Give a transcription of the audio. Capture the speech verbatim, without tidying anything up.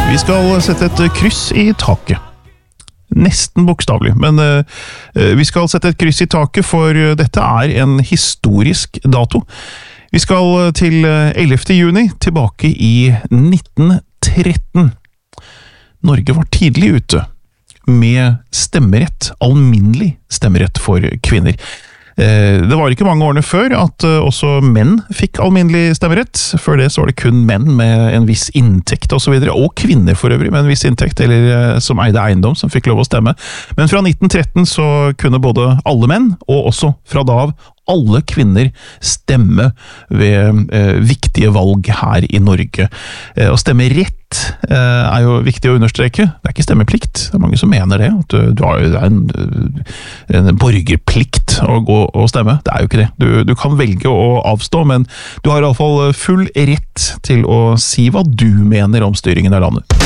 Vi skal sette et kryss i taket. Nesten bokstavelig, men uh, vi skal sette et kryss i taket, for dette er en historisk dato. Vi skal til ellevte juni, tilbake i nitten tretten. Norge var tidlig ute med stemmerett, alminnelig stemmerett for kvinner. Det var ikke mange årene før at også menn fikk alminnelig stemmerett. Før det så var det kun menn med en viss inntekt og så videre, og kvinner for øvrig med en viss inntekt, eller som eide eiendom, som fikk lov å stemme. Men fra nitten tretten så kunne både alle menn, og også fra da av alle kvinner stemme ved eh, viktige valg her i Norge. Eh, å stemme rett eh, er jo viktig å understreke. Det er ikke stemmeplikt. Det er mange som mener det. At du, du har jo en, en borgerplikt å gå og stemme. Det er jo ikke det. Du, du kan velge å avstå, men du har i alle fall full rett til å si hva du mener om styringen av landet.